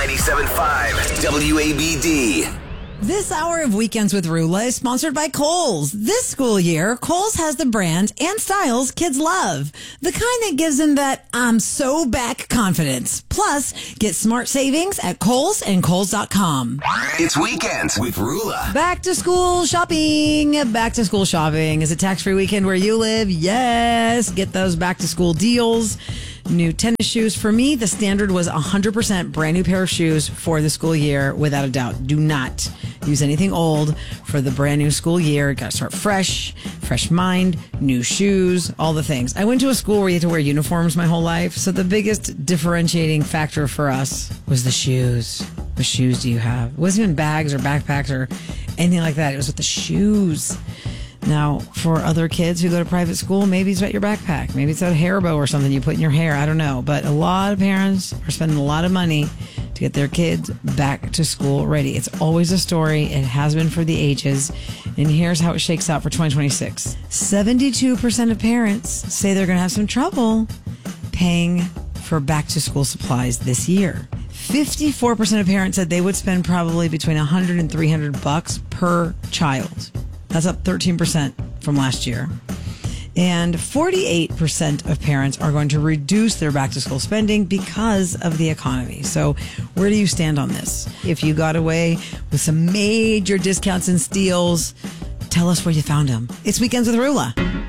97.5 WABD. This hour of Weekends with Rula is sponsored by Kohl's. This school year, Kohl's has the brands and styles kids love. The kind that gives them that I'm so back confidence. Plus, get smart savings at Kohl's and Kohl's.com. It's Weekends with Rula. Back to school shopping. Back to school shopping. Is it tax-free weekend where you live? Yes. Get those back to school deals. New tennis shoes. For me, the standard was 100% brand new pair of shoes for the school year, without a doubt. Do not use anything old for the brand new school year. Got to start fresh mind, new shoes, all the things. I went to a school where you had to wear uniforms my whole life, so the biggest differentiating factor for us was the shoes. What shoes do you have? It wasn't even bags or backpacks or anything like that. It was with the shoes. Now, for other kids who go to private school, maybe it's about your backpack. Maybe it's a hair bow or something you put in your hair. I don't know. But a lot of parents are spending a lot of money to get their kids back to school ready. It's always a story. It has been for the ages. And here's how it shakes out for 2026. 72% of parents say they're going to have some trouble paying for back to school supplies this year. 54% of parents said they would spend probably between $100 and $300 per child. That's up 13% from last year. And 48% of parents are going to reduce their back to school spending because of the economy. So where do you stand on this? If you got away with some major discounts and steals, tell us where you found them. It's Weekends with Rula.